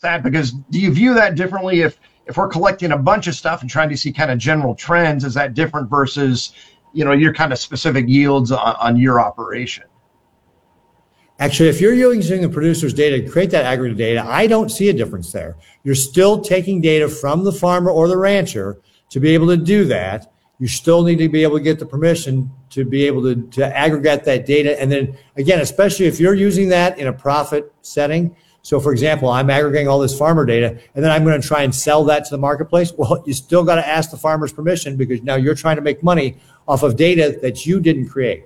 against that? Because do you view that differently if we're collecting a bunch of stuff and trying to see kind of general trends? Is that different versus, your kind of specific yields on your operation? Actually, if you're using the producer's data to create that aggregate data, I don't see a difference there. You're still taking data from the farmer or the rancher to be able to do that. You still need to be able to get the permission to be able to aggregate that data. And then again, especially if you're using that in a profit setting. So for example, I'm aggregating all this farmer data and then I'm going to try and sell that to the marketplace. Well, you still got to ask the farmer's permission because now you're trying to make money off of data that you didn't create.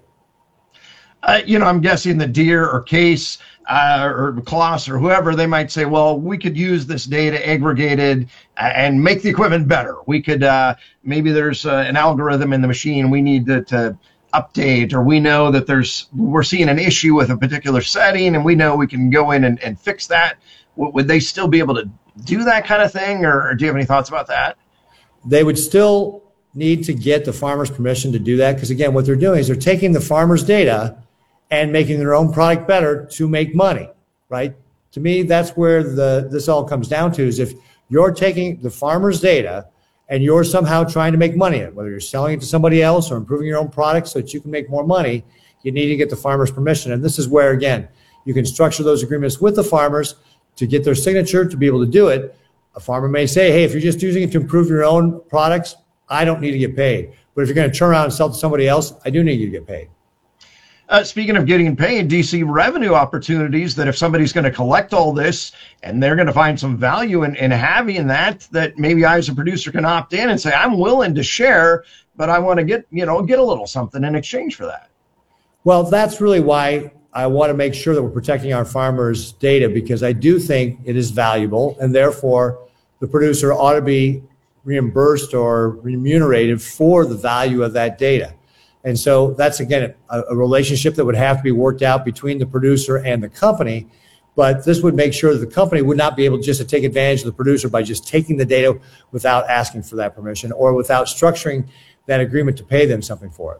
I'm guessing the Deere or Case or Claas or whoever, they might say, well, we could use this data aggregated and make the equipment better. We could, maybe there's an algorithm in the machine we need to update, or we know that we're seeing an issue with a particular setting and we know we can go in and fix that. Would they still be able to do that kind of thing? Or do you have any thoughts about that? They would still need to get the farmer's permission to do that. Because again, what they're doing is they're taking the farmer's data and making their own product better to make money, right? To me, that's where this all comes down to, is if you're taking the farmer's data and you're somehow trying to make money in it, whether you're selling it to somebody else or improving your own product so that you can make more money, you need to get the farmer's permission. And this is where, again, you can structure those agreements with the farmers to get their signature to be able to do it. A farmer may say, hey, if you're just using it to improve your own products, I don't need to get paid. But if you're going to turn around and sell it to somebody else, I do need you to get paid. Speaking of getting paid, do you see revenue opportunities that if somebody's going to collect all this and they're going to find some value in having that maybe I as a producer can opt in and say, I'm willing to share, but I want to get a little something in exchange for that? Well, that's really why I want to make sure that we're protecting our farmers' data, because I do think it is valuable and therefore the producer ought to be reimbursed or remunerated for the value of that data. And so that's, again, a relationship that would have to be worked out between the producer and the company. But this would make sure that the company would not be able just to take advantage of the producer by just taking the data without asking for that permission or without structuring that agreement to pay them something for it.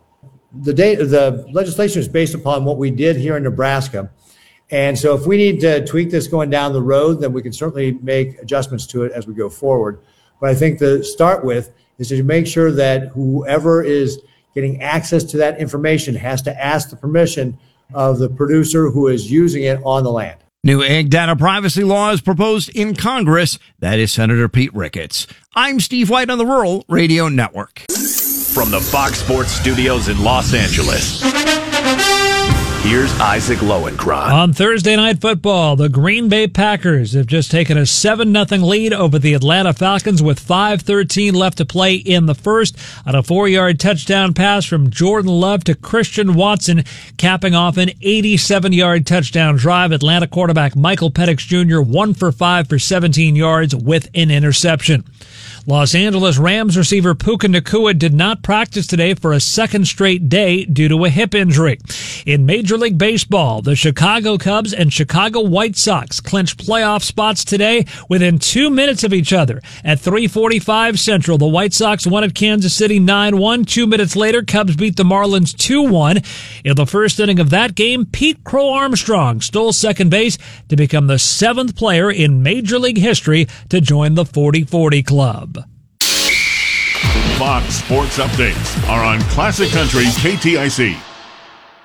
The legislation is based upon what we did here in Nebraska. And so if we need to tweak this going down the road, then we can certainly make adjustments to it as we go forward. But I think to start with is to make sure that whoever is getting access to that information has to ask the permission of the producer who is using it on the land. New ag data privacy law is proposed in Congress. That is Senator Pete Ricketts. I'm Steve White on the Rural Radio Network. From the Fox Sports Studios in Los Angeles, here's Isaac Lowenkron. On Thursday Night Football, the Green Bay Packers have just taken a 7-0 lead over the Atlanta Falcons with 5:13 left to play in the first on a 4-yard touchdown pass from Jordan Love to Christian Watson, capping off an 87-yard touchdown drive. Atlanta quarterback Michael Penix Jr. 1 for 5 for 17 yards with an interception. Los Angeles Rams receiver Puka Nacua did not practice today for a second straight day due to a hip injury. In Major League Baseball, the Chicago Cubs and Chicago White Sox clinched playoff spots today within 2 minutes of each other. At 3:45 Central, the White Sox won at Kansas City 9-1. 2 minutes later, Cubs beat the Marlins 2-1. In the first inning of that game, Pete Crow Armstrong stole second base to become the 7th player in Major League history to join the 40-40 club. Fox Sports Updates are on Classic Country KTIC.